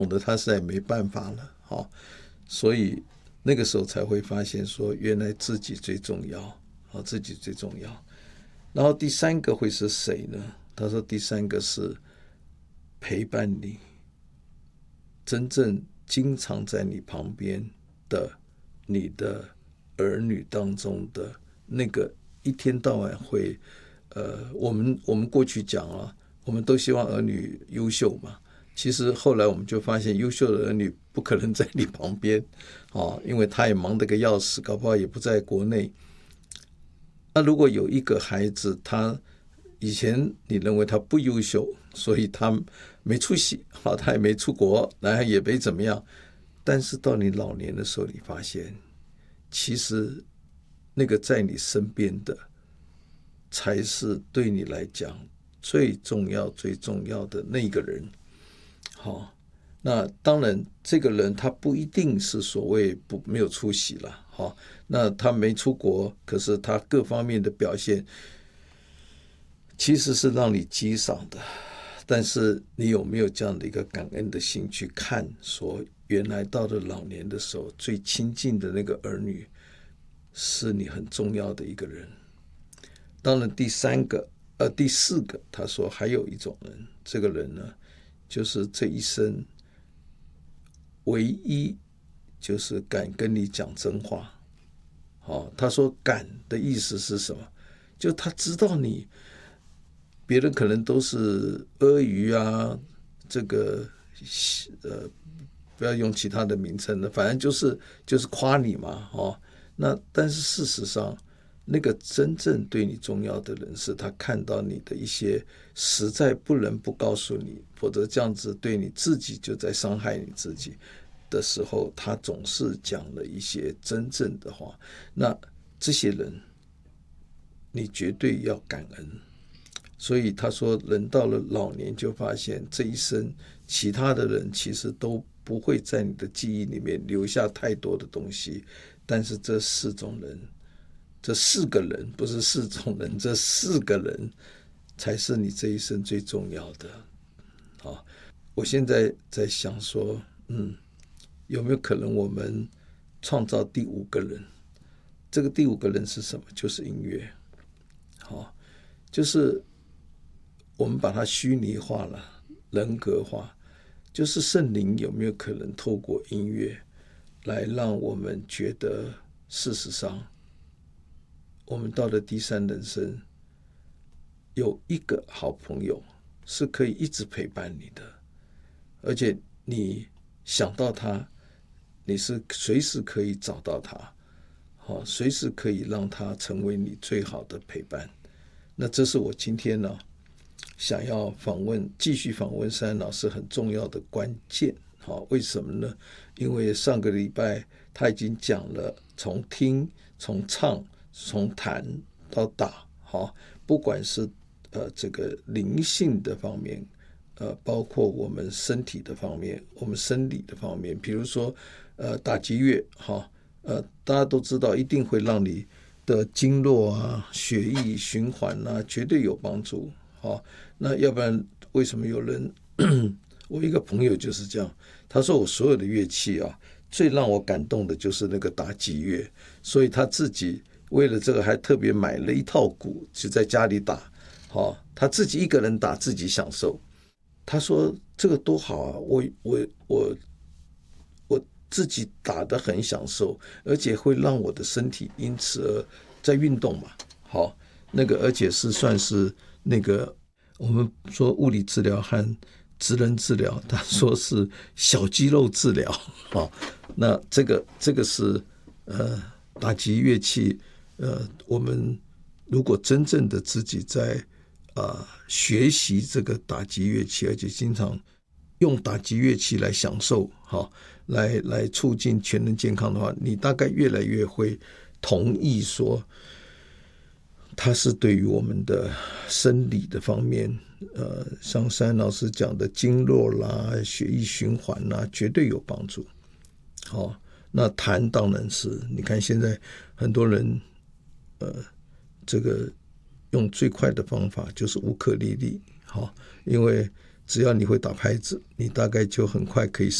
的他实在没办法了，所以那个时候才会发现说，原来自己最重要，自己最重要。然后第三个会是谁呢？他说第三个是陪伴你，真正经常在你旁边的你的儿女当中的那个一天到晚会，我们过去讲啊，我们都希望儿女优秀嘛。其实后来我们就发现，优秀的儿女不可能在你旁边，因为他也忙得个要死，搞不好也不在国内。那如果有一个孩子，他以前你认为他不优秀，所以他没出息，他也没出国，然后也没怎么样，但是到你老年的时候，你发现其实那个在你身边的才是对你来讲最重要最重要的那个人。那当然这个人他不一定是所谓没有出息了，那他没出国，可是他各方面的表现其实是让你激赏的。但是你有没有这样的一个感恩的心去看，说原来到了老年的时候，最亲近的那个儿女是你很重要的一个人。当然第四个他说还有一种人，这个人呢就是这一生唯一就是敢跟你讲真话。他说敢的意思是什么？就他知道你，别人可能都是阿谀啊，这个不要用其他的名称了，反正就是夸你嘛，那但是事实上，那个真正对你重要的人，是他看到你的一些实在不能不告诉你，否则这样子对你自己就在伤害你自己的时候，他总是讲了一些真正的话。那这些人你绝对要感恩。所以他说人到了老年就发现这一生其他的人其实都不会在你的记忆里面留下太多的东西，但是这四种人，这四个人，不是四种人，这四个人才是你这一生最重要的。我现在在想说，有没有可能我们创造第五个人？这个第五个人是什么？就是音乐。就是我们把它虚拟化了，人格化，就是圣灵有没有可能透过音乐来让我们觉得，事实上我们到了第三人生有一个好朋友是可以一直陪伴你的，而且你想到他，你是随时可以找到他，随时可以让他成为你最好的陪伴。那这是我今天呢想要继续访问山老师很重要的关键。为什么呢？因为上个礼拜他已经讲了，从听、从唱、从弹到打，不管是这个灵性的方面，包括我们身体的方面，我们生理的方面，比如说打击乐，大家都知道一定会让你的经络啊、血液循环啊绝对有帮助。那要不然为什么有人我一个朋友就是这样，他说我所有的乐器啊，最让我感动的就是那个打击乐，所以他自己为了这个还特别买了一套鼓，就在家里打，他自己一个人打，自己享受。他说这个多好啊，我自己打得很享受，而且会让我的身体因此而在运动嘛。那个而且是算是那个我们说物理治疗和职能治疗，他说是小肌肉治疗。那这个是打击乐器，我们如果真正的自己在学习这个打击乐器，而且经常用打击乐器来享受，来促进全人健康的话，你大概越来越会同意说它是对于我们的生理的方面，像山老师讲的经络啦、血液循环啦，绝对有帮助。那弹当然是，你看现在很多人，这个用最快的方法就是乌克丽丽，因为只要你会打拍子，你大概就很快可以